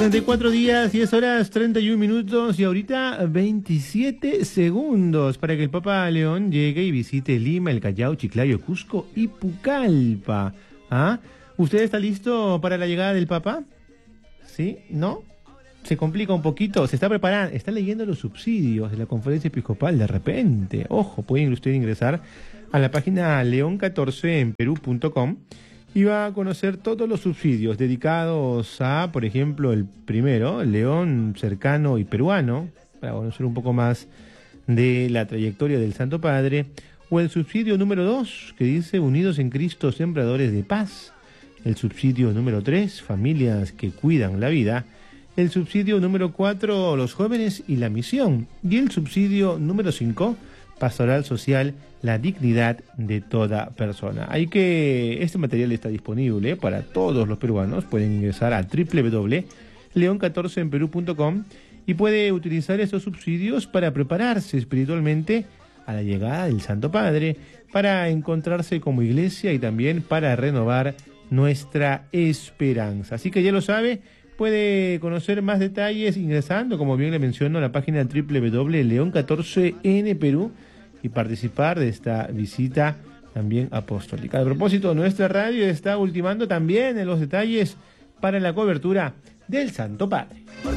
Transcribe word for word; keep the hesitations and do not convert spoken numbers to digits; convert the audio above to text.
treinta y cuatro días, diez horas, treinta y un minutos y ahorita veintisiete segundos para que el Papa León llegue y visite Lima, El Callao, Chiclayo, Cusco y Pucallpa. ¿Ah? ¿Usted está listo para la llegada del Papa? ¿Sí? ¿No? Se complica un poquito, se está preparando, está leyendo los subsidios de la conferencia episcopal de repente. Ojo, puede usted ingresar a la página león catorce en perú punto com y va a conocer todos los subsidios dedicados a, por ejemplo, el primero, León cercano y peruano, para conocer un poco más de la trayectoria del Santo Padre, o el subsidio número dos, que dice Unidos en Cristo, Sembradores de Paz, el subsidio número tres, Familias que Cuidan la Vida, el subsidio número cuatro, Los Jóvenes y la Misión, y el subsidio número cinco, Pastoral Social, la dignidad de toda persona. Hay que, este material está disponible para todos los peruanos, pueden ingresar a doble u doble u doble u punto león catorce en perú punto com y puede utilizar estos subsidios para prepararse espiritualmente a la llegada del Santo Padre, para encontrarse como iglesia y también para renovar nuestra esperanza. Así que ya lo sabe, puede conocer más detalles ingresando, como bien le menciono, a la página doble u doble u doble u punto león catorce en Perú y participar de esta visita también apostólica. A propósito, nuestra radio está ultimando también en los detalles para la cobertura del Santo Padre.